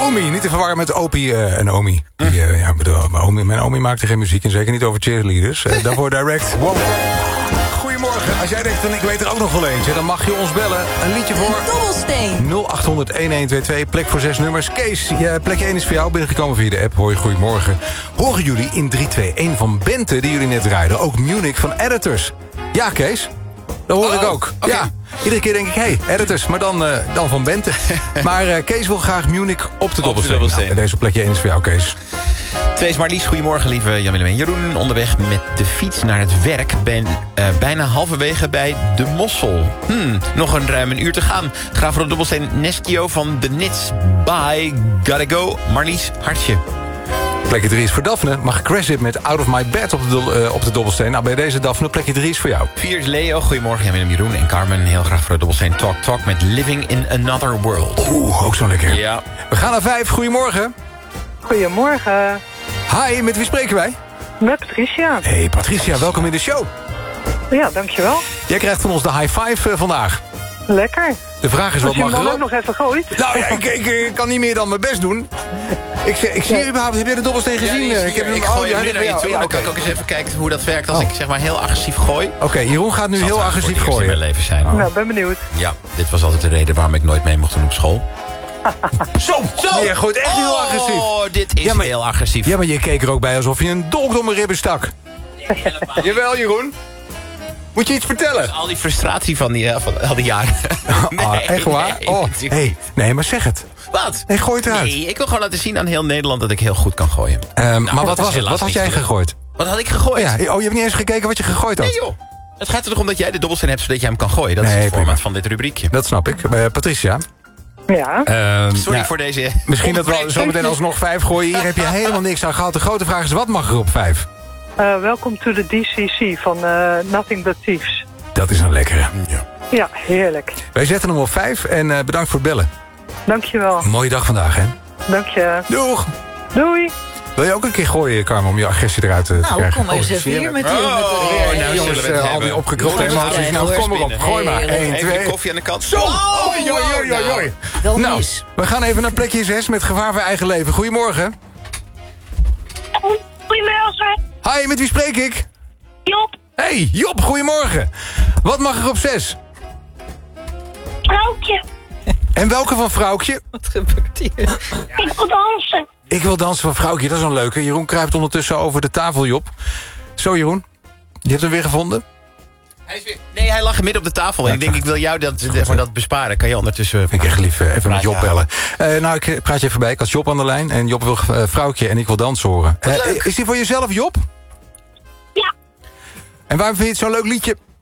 Omi, niet te verwarren met Opie en Omi. Mijn Omi maakte geen muziek en zeker niet over cheerleaders. Daarvoor direct. Wow. Goedemorgen. Als jij denkt, dan ik weet er ook nog wel eentje, dan mag je ons bellen. Een liedje voor... Dobbelsteen. 0800-1122, plek voor 6 nummers. Kees, plekje 1 is voor jou, binnengekomen via de app. Hoi, goedemorgen. Horen jullie in 3-2-1 van Bente, die jullie net draaiden, ook Munich van Editors? Ja, Kees? Dat hoor ik ook. Okay. Ja. Iedere keer denk ik, hey, Editors, maar dan van Bente. Maar Kees wil graag Munich op de Dobbelsteen. Nou, deze plekje 1 is voor jou, Kees. 2 is Marlies. Goedemorgen, lieve Jan-Willem en Jeroen. Onderweg met de fiets naar het werk. Ben bijna halverwege bij De Mossel. Nog een ruim een uur te gaan. Ga voor de Dobbelsteen Neskio van de Nits. Bye, gotta go. Marlies, hartje. Plekje 3 is voor Daphne. Mag Crash It met Out of My Bed op de Dobbelsteen. Nou, bij deze Daphne, plekje 3 is voor jou. 4 is Leo. Goedemorgen, Jan-Willem, Jeroen en Carmen. Heel graag voor de Dobbelsteen Talk met Living in Another World. Oeh, ook zo lekker. Ja. We gaan naar 5. Goedemorgen. Goedemorgen. Hi, met wie spreken wij? Met Patricia. Hey Patricia, welkom in de show. Ja, dankjewel. Jij krijgt van ons de high five vandaag. Lekker. De vraag is wat mag je erop? ook nog even gooit. Nou ja, ik kan niet meer dan mijn best doen. Ik zie überhaupt, heb je de Dobbelsteen gezien? Ja, ik gooi hem nu naar je toe. Dan kan ik ook eens even kijken hoe dat werkt als ik zeg maar heel agressief gooi. Oké, Jeroen gaat nu heel agressief gooien. in mijn leven zijn. Nou, ben benieuwd. Ja, dit was altijd de reden waarom ik nooit mee mocht doen op school. Zo! Je gooit echt heel agressief. Oh, dit is heel agressief. Ja, maar je keek er ook bij alsof je een dolk door mijn ribben stak. Jawel, Jeroen. Moet je iets vertellen? Al die frustratie van al die jaren. Nee, echt waar? Nee, maar zeg het. Wat? Nee, gooi het eruit. Nee, ik wil gewoon laten zien aan heel Nederland dat ik heel goed kan gooien. Maar wat was het? Wat had jij gegooid? Wat had ik gegooid? Ja, je hebt niet eens gekeken wat je gegooid had? Nee joh. Het gaat er toch om dat jij de Dobbelsteen hebt zodat jij hem kan gooien. Dat is het format van dit rubriekje. Dat snap ik. Patricia? Ja. Sorry voor deze... Misschien dat we zometeen alsnog 5 gooien. Hier heb je helemaal niks aan gehad. De grote vraag is, wat mag er op 5? Welcome to the DCC van Nothing But Thieves. Dat is een lekkere. Ja, heerlijk. Wij zetten hem op 5 en bedankt voor het bellen. Dankjewel. Mooie dag vandaag, hè? Dank je. Doeg! Doei! Wil je ook een keer gooien, Carmen, om je agressie eruit te krijgen? Nou, kom maar eens even hier met die... jongens, al die opgekropte emoties. Nou, kom maar op. Gooi maar. 1, 2... Even koffie aan de kant. Zo! Oi. Nou, we gaan even naar plekje 6 met gevaar voor eigen leven. Goedemorgen. Goedemorgen. Hi, met wie spreek ik? Job. Hey, Job, goedemorgen. Wat mag er op 6? Vrouwtje. En welke van Vrouwtje? Wat gebeurt hier? Ik wil dansen. Ik wil dansen van Vrouwtje, dat is een leuke. Jeroen kruipt ondertussen over de tafel, Job. Zo, Jeroen. Je hebt hem weer gevonden? Nee, hij lag midden op de tafel. En ik denk, ik wil jou dat besparen. Kan je ondertussen... Vind ik echt lief. Even met Job bellen. Nou, ik praat je even bij. Ik had Job aan de lijn. En Job wil Vrouwtje en ik wil dansen horen. Is die voor jezelf, Job? Ja. En waarom vind je het zo'n leuk liedje?